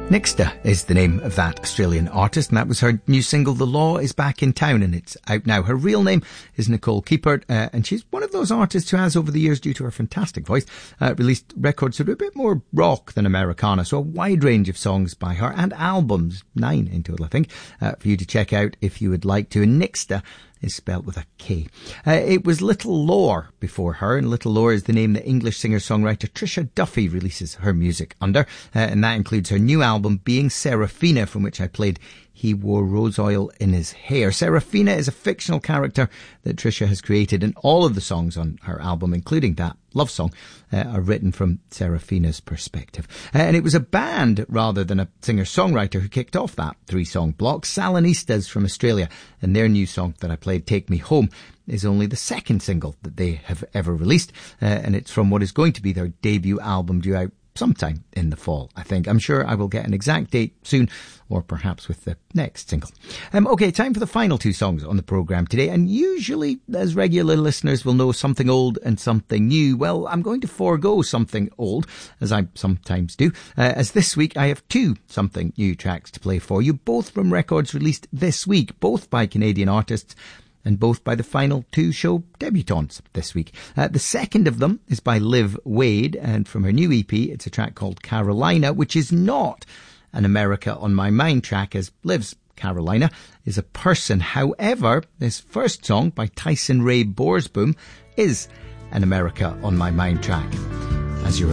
Nixta is the name of that Australian artist, and that was her new single, The Law Is Back in Town, and it's out now. Her real name is Nicole Keepert, and she's one of those artists who has, over the years, due to her fantastic voice, released records that are a bit more rock than Americana, so a wide range of songs by her, and albums, 9 in total, I think, for you to check out if you would like to. And Nixta is spelt with a K. It was Little Lore before her, and Little Lore is the name that English singer-songwriter Trisha Duffy releases her music under, and that includes her new album Being Serafina, from which I played He Wore Rose Oil in His Hair. Serafina is a fictional character that Trisha has created, and all of the songs on her album, including that love song, are written from Serafina's perspective. And it was a band rather than a singer-songwriter who kicked off that 3-song block, Salonistas from Australia, and their new song that I played, Take Me Home, is only the second single that they have ever released, and it's from what is going to be their debut album due out sometime in the fall, I think. I'm sure I will get an exact date soon, or perhaps with the next single. Okay, time for the final 2 songs on the programme today, and usually, as regular listeners will know, something old and something new. Well, I'm going to forego something old, as I sometimes do, as this week I have 2 something new tracks to play for you, both from records released this week, both by Canadian artists, and both by the final 2 show debutantes this week. The second of them is by Liv Wade, and from her new EP, it's a track called Carolina, which is not an America on My Mind track, as Liv's Carolina is a person. However, this first song by Tyson Ray Borsboom is an America on My Mind track.